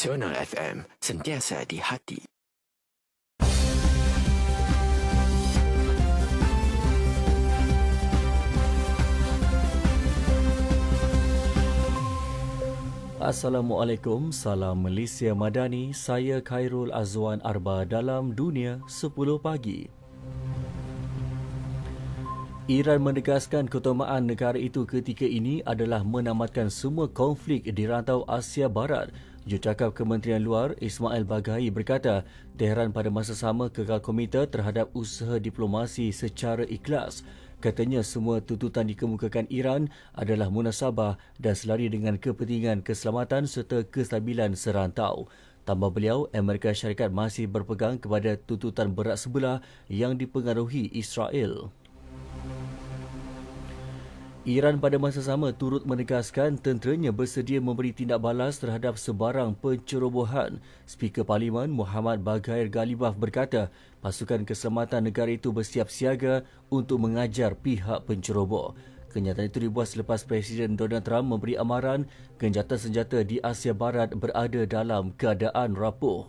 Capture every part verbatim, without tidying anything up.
Nasional F M, sentiasa di hati. Assalamualaikum, salam Malaysia Madani. Saya Khairul Azwan Arba dalam Dunia sepuluh Pagi. Iran menegaskan keutamaan negara itu ketika ini adalah menamatkan semua konflik di rantau Asia Barat. Jurucakap Kementerian Luar Ismail Baghai berkata, Tehran pada masa sama kekal komite terhadap usaha diplomasi secara ikhlas. Katanya semua tuntutan dikemukakan Iran adalah munasabah dan selari dengan kepentingan keselamatan serta kestabilan serantau. Tambah beliau, Amerika Syarikat masih berpegang kepada tuntutan berat sebelah yang dipengaruhi Israel. Iran pada masa sama turut menegaskan tenteranya bersedia memberi tindak balas terhadap sebarang pencerobohan. Speaker Parlimen Muhammad Baghair Ghalibaf berkata, pasukan keselamatan negara itu bersiap siaga untuk mengajar pihak penceroboh. Kenyataan itu dibuat selepas Presiden Donald Trump memberi amaran genjatan senjata di Asia Barat berada dalam keadaan rapuh.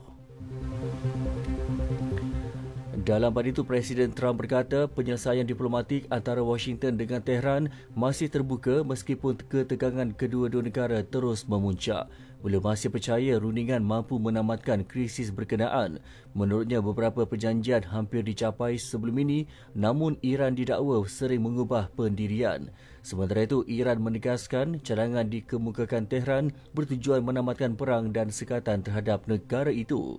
Dalam pada itu, Presiden Trump berkata penyelesaian diplomatik antara Washington dengan Tehran masih terbuka meskipun ketegangan kedua-dua negara terus memuncak. Beliau masih percaya rundingan mampu menamatkan krisis berkenaan. Menurutnya, beberapa perjanjian hampir dicapai sebelum ini, namun Iran didakwa sering mengubah pendirian. Sementara itu, Iran menegaskan cadangan dikemukakan Tehran bertujuan menamatkan perang dan sekatan terhadap negara itu.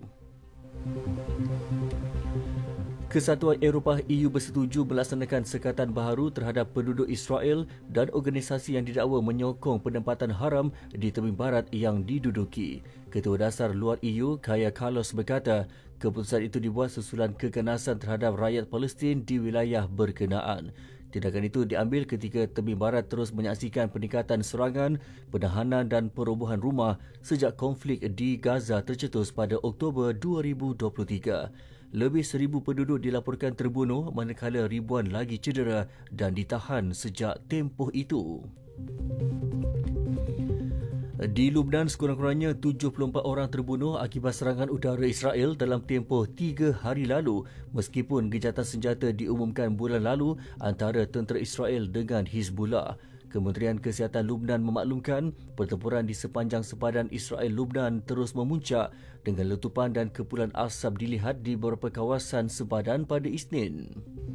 Kesatuan Eropah E U bersetuju melaksanakan sekatan baharu terhadap penduduk Israel dan organisasi yang didakwa menyokong penempatan haram di tepi barat yang diduduki. Ketua Dasar Luar E U, Kaja Kallas berkata, keputusan itu dibuat susulan keganasan terhadap rakyat Palestin di wilayah berkenaan. Tindakan itu diambil ketika tepi barat terus menyaksikan peningkatan serangan, penahanan dan perobohan rumah sejak konflik di Gaza tercetus pada Oktober dua ribu dua puluh tiga. Lebih seribu penduduk dilaporkan terbunuh manakala ribuan lagi cedera dan ditahan sejak tempoh itu. Di Lubnan, sekurang-kurangnya tujuh puluh empat orang terbunuh akibat serangan udara Israel dalam tempoh tiga hari lalu meskipun gencatan senjata diumumkan bulan lalu antara tentera Israel dengan Hizbullah. Kementerian Kesihatan Lubnan memaklumkan pertempuran di sepanjang sepadan Israel-Lubnan terus memuncak dengan letupan dan kepulan asap dilihat di beberapa kawasan sepadan pada Isnin.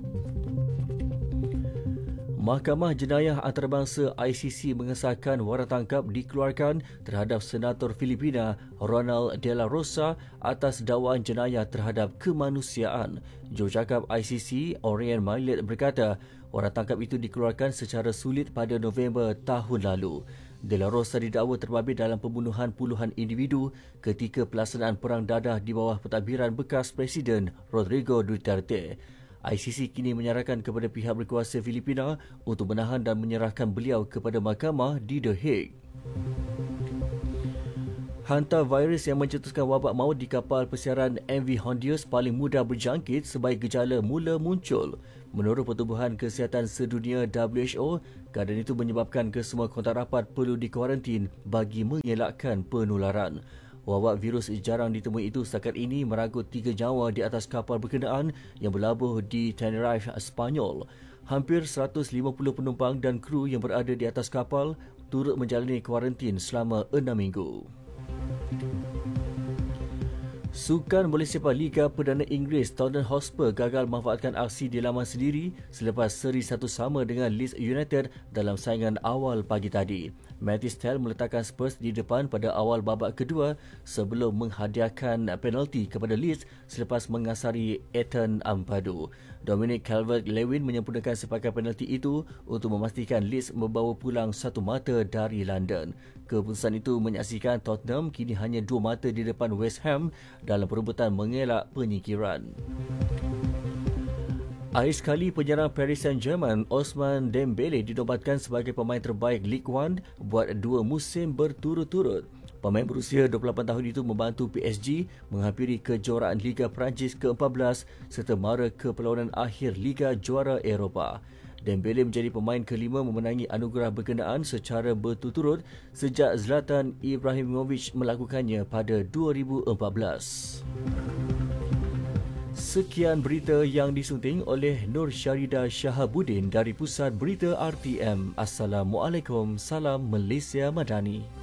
Mahkamah Jenayah Antarabangsa I C C mengesahkan waran tangkap dikeluarkan terhadap Senator Filipina Ronald De La Rosa atas dakwaan jenayah terhadap kemanusiaan. Jurucakap I C C, Orion Maillet berkata, waran tangkap itu dikeluarkan secara sulit pada November tahun lalu. De La Rosa didakwa terbabit dalam pembunuhan puluhan individu ketika pelaksanaan perang dadah di bawah pentadbiran bekas Presiden Rodrigo Duterte. I C C kini menyerahkan kepada pihak berkuasa Filipina untuk menahan dan menyerahkan beliau kepada mahkamah di The Hague. Hantavirus yang mencetuskan wabak maut di kapal persiaran M V Hondius paling mudah berjangkit sebaik gejala mula muncul. Menurut Pertubuhan Kesihatan Sedunia W H O, keadaan itu menyebabkan kesemua kontak rapat perlu dikuarantin bagi mengelakkan penularan. Wabak virus jarang ditemui itu setakat ini meragut tiga nyawa di atas kapal berkenaan yang berlabuh di Tenerife, Sepanyol. Hampir seratus lima puluh penumpang dan kru yang berada di atas kapal turut menjalani kuarantin selama enam minggu. Sukan bola sepak Liga Perdana Inggeris, Tottenham Hotspur gagal memanfaatkan aksi di laman sendiri selepas seri satu sama dengan Leeds United dalam saingan awal pagi tadi. Matis Tel meletakkan Spurs di depan pada awal babak kedua sebelum menghadiahkan penalti kepada Leeds selepas mengasari Ethan Ampadu. Dominic Calvert-Lewin menyempurnakan sepakan penalti itu untuk memastikan Leeds membawa pulang satu mata dari London. Keputusan itu menyaksikan Tottenham kini hanya dua mata di depan West Ham dalam perebutan mengelak penyingkiran. Akhir sekali penyerang Paris Saint-Germain Ousmane Dembele dinobatkan sebagai pemain terbaik Ligue satu buat dua musim berturut-turut. Pemain berusia dua puluh lapan tahun itu membantu P S G menghampiri kejuaraan Liga Perancis ke empat belas serta mara ke perlawanan akhir Liga Juara Eropah. Dembele menjadi pemain kelima memenangi anugerah berkenaan secara berturut-turut sejak Zlatan Ibrahimovic melakukannya pada dua ribu empat belas. Sekian berita yang disunting oleh Nur Syarida Shahabuddin dari Pusat Berita R T M. Assalamualaikum, salam Malaysia Madani.